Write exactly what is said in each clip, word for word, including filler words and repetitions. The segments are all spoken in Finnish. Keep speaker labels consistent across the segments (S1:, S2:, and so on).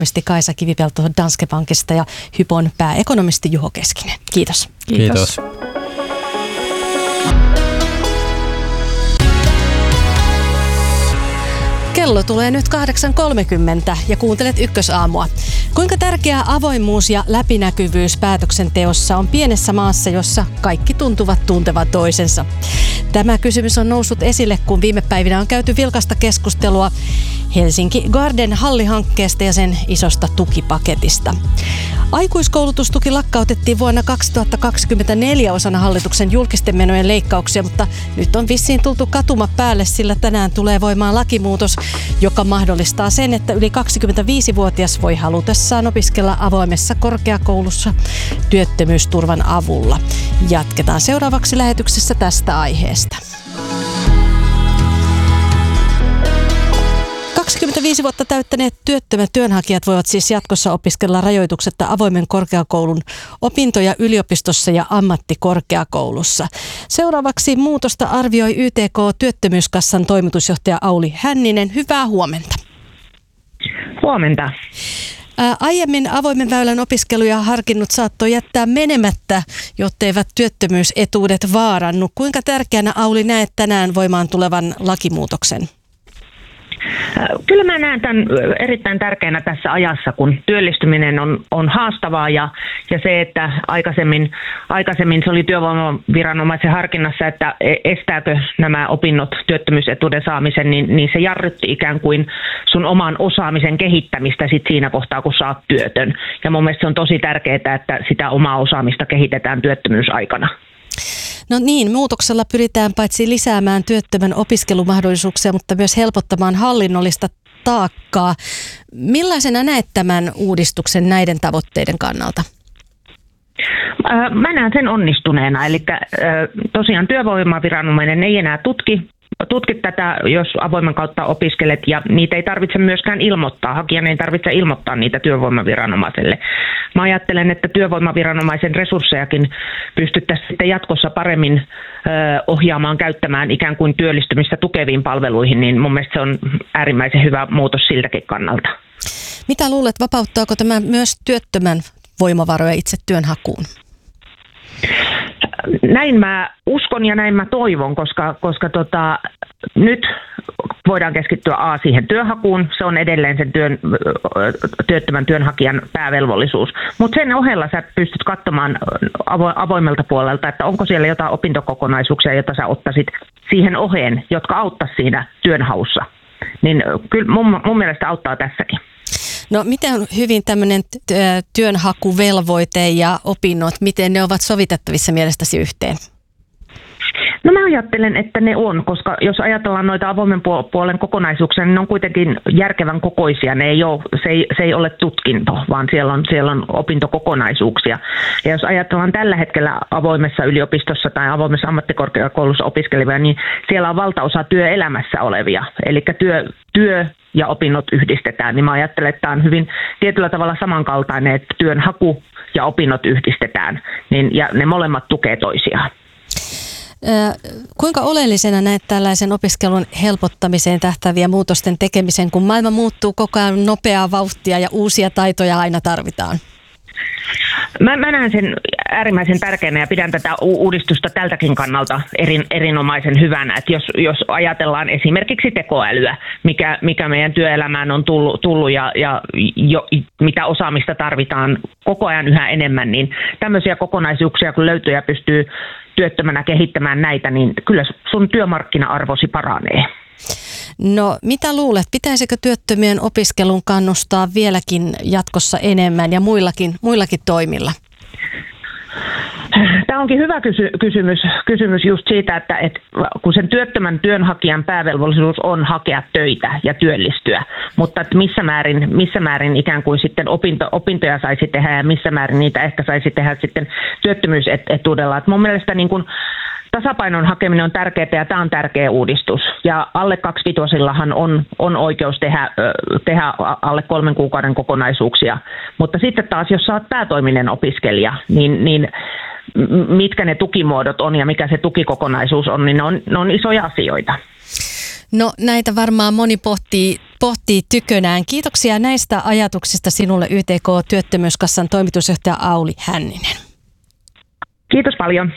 S1: ekonomisti Kaisa Kivipelto Danske Bankista ja Hypon pääekonomisti Juho Keskinen. Kiitos.
S2: Kiitos. Kiitos.
S1: Kello tulee nyt kahdeksan kolmekymmentä ja kuuntelet Ykkösaamua. Kuinka tärkeää avoimuus ja läpinäkyvyys päätöksenteossa on pienessä maassa, jossa kaikki tuntuvat tuntevan toisensa? Tämä kysymys on noussut esille, kun viime päivinä on käyty vilkasta keskustelua Helsinki Garden hallihankkeesta ja sen isosta tukipaketista. Aikuiskoulutustuki lakkautettiin vuonna kaksituhattakaksikymmentäneljä osana hallituksen julkisten menojen leikkauksia, mutta nyt on vissiin tultu katuma päälle, sillä tänään tulee voimaan lakimuutos, joka mahdollistaa sen, että yli kaksikymmentäviisivuotias voi halutessaan opiskella avoimessa korkeakoulussa työttömyysturvan avulla. Jatketaan seuraavaksi lähetyksessä tästä aiheesta. kaksikymmentäviisi vuotta täyttäneet työttömät työnhakijat voivat siis jatkossa opiskella rajoituksetta avoimen korkeakoulun opintoja yliopistossa ja ammattikorkeakoulussa. Seuraavaksi muutosta arvioi Y T K-työttömyyskassan toimitusjohtaja Auli Hänninen. Hyvää huomenta.
S3: Huomenta.
S1: Ää, aiemmin avoimen väylän opiskeluja harkinnut saattoi jättää menemättä, jotteivät työttömyysetuudet vaarannu. Kuinka tärkeänä, Auli, näet tänään voimaan tulevan lakimuutoksen?
S3: Kyllä mä näen tämän erittäin tärkeänä tässä ajassa, kun työllistyminen on, on haastavaa ja, ja se, että aikaisemmin, aikaisemmin se oli työvoimaviranomaisen harkinnassa, että estääkö nämä opinnot työttömyysetuuden saamisen, niin, niin se jarrutti ikään kuin sun oman osaamisen kehittämistä sit siinä kohtaa, kun sä oot työtön. Ja mun mielestä se on tosi tärkeää, että sitä omaa osaamista kehitetään työttömyysaikana.
S1: No niin, muutoksella pyritään paitsi lisäämään työttömän opiskelumahdollisuuksia, mutta myös helpottamaan hallinnollista taakkaa. Millaisena näet tämän uudistuksen näiden tavoitteiden kannalta?
S3: Mä näen sen onnistuneena, eli tosiaan työvoimaviranomainen ei enää tutki, tutki tätä, jos avoimen kautta opiskelet, ja niitä ei tarvitse myöskään ilmoittaa, hakijan ei tarvitse ilmoittaa niitä työvoimaviranomaiselle. Mä ajattelen, että työvoimaviranomaisen resurssejakin pystyttäisiin sitten jatkossa paremmin ö, ohjaamaan, käyttämään ikään kuin työllistymistä tukeviin palveluihin, niin mun mielestä se on äärimmäisen hyvä muutos siltäkin kannalta.
S1: Mitä luulet, vapauttaako tämä myös työttömän voimavaroja itse työnhakuun?
S3: Näin mä uskon ja näin mä toivon, koska, koska tota, nyt voidaan keskittyä A siihen työhakuun, se on edelleen sen työn, työttömän työnhakijan päävelvollisuus. Mutta sen ohella sä pystyt katsomaan avo, avoimelta puolelta, että onko siellä jotain opintokokonaisuuksia, joita sä ottaisit siihen oheen, jotka auttaisi siinä työnhaussa. Niin kyllä mun, mun mielestä auttaa tässäkin.
S1: No miten hyvin tämmöinen työnhakuvelvoite ja opinnot, miten ne ovat sovitettavissa mielestäsi yhteen?
S3: No mä ajattelen, että ne on, koska jos ajatellaan noita avoimen puolen kokonaisuuksia, niin ne on kuitenkin järkevän kokoisia. Ne ei ole, se, ei, se ei ole tutkinto, vaan siellä on, siellä on opintokokonaisuuksia. Ja jos ajatellaan tällä hetkellä avoimessa yliopistossa tai avoimessa ammattikorkeakoulussa opiskelevia, niin siellä on valtaosa työelämässä olevia. Eli työ, työ ja opinnot yhdistetään, niin mä ajattelen, että tämä on hyvin tietyllä tavalla samankaltainen, että työnhaku ja opinnot yhdistetään, niin, ja ne molemmat tukee toisiaan.
S1: Kuinka oleellisena näet tällaisen opiskelun helpottamiseen tähtäviä muutosten tekemisen, kun maailma muuttuu koko ajan nopeaa vauhtia ja uusia taitoja aina tarvitaan?
S3: Mä, mä näen sen äärimmäisen tärkeänä ja pidän tätä uudistusta tältäkin kannalta erin, erinomaisen hyvänä. Että jos, jos ajatellaan esimerkiksi tekoälyä, mikä, mikä meidän työelämään on tullut, tullut ja, ja jo, mitä osaamista tarvitaan koko ajan yhä enemmän, niin tämmöisiä kokonaisuuksia kun löytyy ja pystyy työttömänä kehittämään näitä, niin kyllä sun työmarkkina-arvosi paranee.
S1: No mitä luulet, pitäisikö työttömien opiskelun kannustaa vieläkin jatkossa enemmän ja muillakin, muillakin toimilla?
S3: Tämä onkin hyvä kysy- kysymys, kysymys just siitä, että, että kun sen työttömän työnhakijan päävelvollisuus on hakea töitä ja työllistyä, mutta että missä määrin, missä määrin ikään kuin sitten opinto, opintoja saisi tehdä ja missä määrin niitä ehkä saisi tehdä sitten työttömyysetuudella. Että mun mielestä niin kuin tasapainon hakeminen on tärkeää ja tämä on tärkeä uudistus. Ja alle kaksivitosillahan on, on oikeus tehdä, tehdä alle kolmen kuukauden kokonaisuuksia. Mutta sitten taas, jos sä oot päätoiminen opiskelija, niin, niin mitkä ne tukimuodot on ja mikä se tukikokonaisuus on, niin ne on, ne on isoja asioita.
S1: No näitä varmaan moni pohtii, pohtii tykönään. Kiitoksia näistä ajatuksista sinulle Y T K-työttömyyskassan toimitusjohtaja Auli Hänninen.
S3: Kiitos paljon.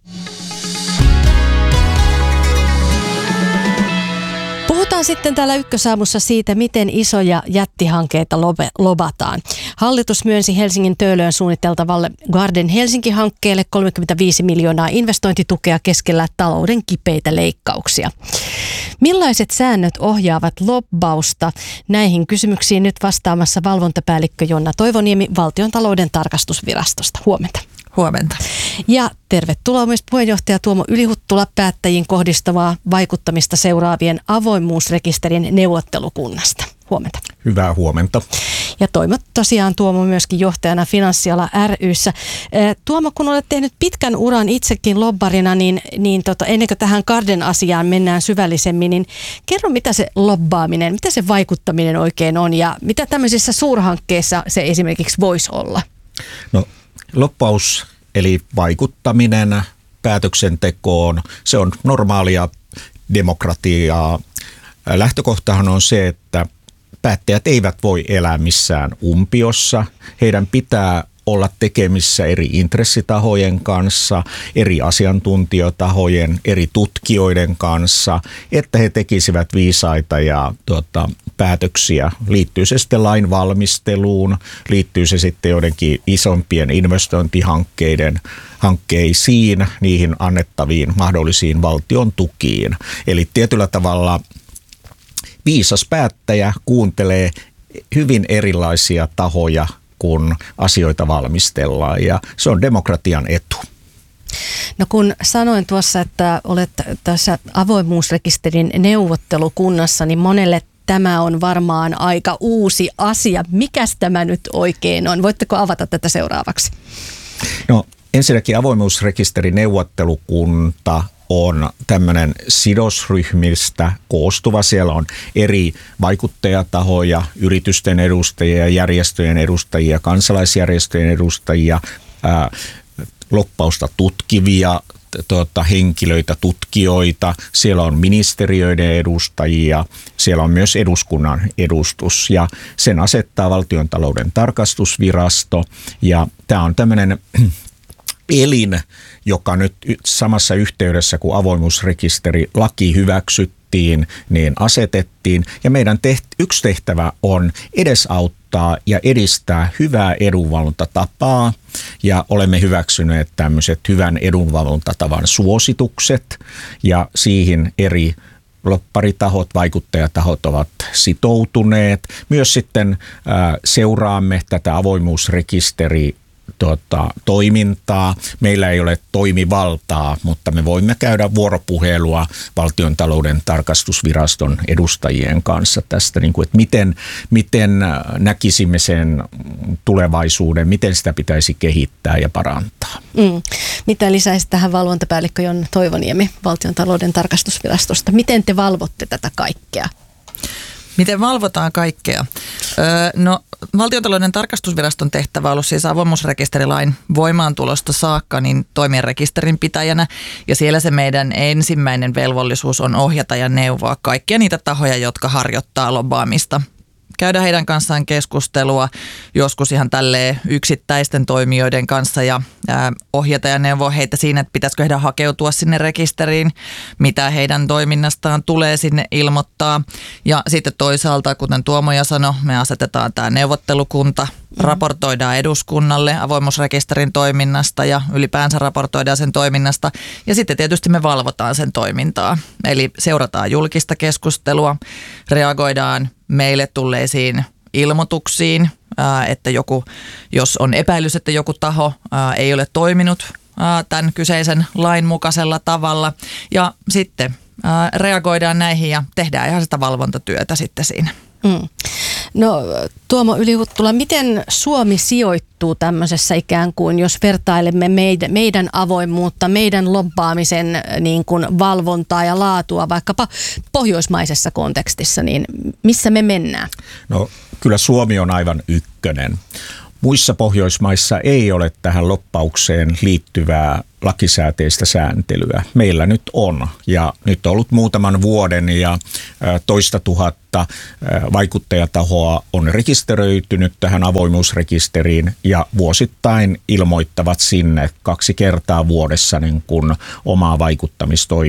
S1: Puhutaan sitten täällä Ykkösaamussa siitä, miten isoja jättihankkeita lobataan. Hallitus myönsi Helsingin Töölöön suunniteltavalle Garden Helsinki-hankkeelle kolmekymmentäviisi miljoonaa investointitukea keskellä talouden kipeitä leikkauksia. Millaiset säännöt ohjaavat lobbausta? Näihin kysymyksiin nyt vastaamassa valvontapäällikkö Jonna Toivoniemi Valtiontalouden tarkastusvirastosta. Huomenta.
S2: Huomenta.
S1: Ja tervetuloa myös puheenjohtaja Tuomo Ylihuttula päättäjiin kohdistavaa vaikuttamista seuraavien avoimuusrekisterin neuvottelukunnasta. Huomenta.
S4: Hyvää huomenta.
S1: Ja toimit tosiaan Tuomo myöskin johtajana Finanssiala ry:ssä. Tuomo, kun olet tehnyt pitkän uran itsekin lobbarina, niin, niin tota, ennen kuin tähän Garden-asiaan mennään syvällisemmin, niin kerro mitä se lobbaaminen, mitä se vaikuttaminen oikein on ja mitä tämmöisissä suurhankkeissa se esimerkiksi voisi olla?
S4: No lobbaus eli vaikuttaminen päätöksentekoon, se on normaalia demokratiaa. Lähtökohtahan on se, että päättäjät eivät voi elää missään umpiossa. Heidän pitää olla tekemissä eri intressitahojen kanssa, eri asiantuntijatahojen, eri tutkijoiden kanssa, että he tekisivät viisaita ja tuota, päätöksiä. Liittyy se sitten lain valmisteluun, liittyy se sitten joidenkin isompien investointihankkeiden hankkeisiin, niihin annettaviin mahdollisiin valtion tukiin. Eli tietyllä tavalla viisas päättäjä kuuntelee hyvin erilaisia tahoja, kun asioita valmistellaan, ja se on demokratian etu.
S1: No kun sanoin tuossa, että olet tässä avoimuusrekisterin neuvottelukunnassa, niin monelle tämä on varmaan aika uusi asia. Mikäs tämä nyt oikein on? Voitteko avata tätä seuraavaksi?
S4: No ensinnäkin avoimuusrekisterin neuvottelukunta on tämmöinen sidosryhmistä koostuva. Siellä on eri vaikuttajatahoja, yritysten edustajia, järjestöjen edustajia, kansalaisjärjestöjen edustajia, ää, lobbausta tutkivia tuota, henkilöitä, tutkijoita. Siellä on ministeriöiden edustajia, siellä on myös eduskunnan edustus ja sen asettaa Valtiontalouden tarkastusvirasto ja tämä on tämmöinen elin, joka nyt samassa yhteydessä, kun avoimuusrekisteri laki hyväksyttiin, niin asetettiin. Ja meidän teht- yksi tehtävä on edesauttaa ja edistää hyvää edunvalvontatapaa. Ja olemme hyväksyneet tämmöiset hyvän edunvalvontatavan suositukset ja siihen eri lobbaritahot, vaikuttajatahot ovat sitoutuneet. Myös sitten äh, seuraamme tätä avoimuusrekisteriä Tota, toimintaa. Meillä ei ole toimivaltaa, mutta me voimme käydä vuoropuhelua Valtiontalouden tarkastusviraston edustajien kanssa tästä, niin kuin, että miten, miten näkisimme sen tulevaisuuden, miten sitä pitäisi kehittää ja parantaa.
S1: Mm. Mitä lisäisi tähän valvontapäällikkö Jonna Toivoniemi Valtiontalouden tarkastusvirastosta? Miten te valvotte tätä kaikkea?
S2: Miten valvotaan kaikkea? Öö, no, Valtiontalouden tarkastusviraston tehtävä on ollut siis avoimuusrekisterilain voimaantulosta saakka niin toimien rekisterinpitäjänä. Ja siellä se meidän ensimmäinen velvollisuus on ohjata ja neuvoa kaikkia niitä tahoja, jotka harjoittaa lobbaamista. Käydä heidän kanssaan keskustelua, joskus ihan tälleen yksittäisten toimijoiden kanssa ja ää, ohjata ja neuvoa heitä siinä, että pitäisikö heidän hakeutua sinne rekisteriin, mitä heidän toiminnastaan tulee sinne ilmoittaa. Ja sitten toisaalta, kuten Tuomo jo sanoi, me asetetaan tämä neuvottelukunta, raportoidaan eduskunnalle avoimuusrekisterin toiminnasta ja ylipäänsä raportoidaan sen toiminnasta. Ja sitten tietysti me valvotaan sen toimintaa, eli seurataan julkista keskustelua, reagoidaan meille tulleisiin ilmoituksiin, että joku, jos on epäilys, että joku taho ei ole toiminut tämän kyseisen lain mukaisella tavalla ja sitten reagoidaan näihin ja tehdään ihan sitä valvontatyötä sitten siinä.
S1: Mm. No Tuomo Ylihuttula, miten Suomi sijoittuu tämmöisessä ikään kuin, jos vertailemme meidän, meidän avoimuutta, meidän lobbaamisen niin kuin valvontaa ja laatua vaikkapa pohjoismaisessa kontekstissa, niin missä me mennään?
S4: No kyllä Suomi on aivan ykkönen. Muissa Pohjoismaissa ei ole tähän lobbaukseen liittyvää lakisääteistä sääntelyä. Meillä nyt on, ja nyt on ollut muutaman vuoden ja toista tuhatta vaikuttajatahoa on rekisteröitynyt tähän avoimuusrekisteriin ja vuosittain ilmoittavat sinne kaksi kertaa vuodessa niin kun omaa vaikuttamistoimintaa.